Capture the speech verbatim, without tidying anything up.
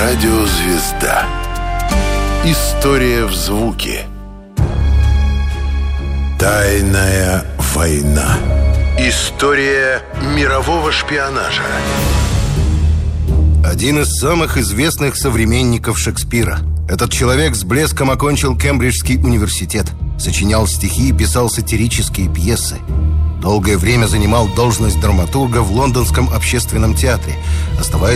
Радиозвезда. История в звуке. Тайная война. История мирового шпионажа. Один из самых известных современников Шекспира. Этот человек с блеском окончил Кембриджский университет, сочинял стихи и писал сатирические пьесы. Долгое время занимал должность драматурга в Лондонском общественном театре, оставаясь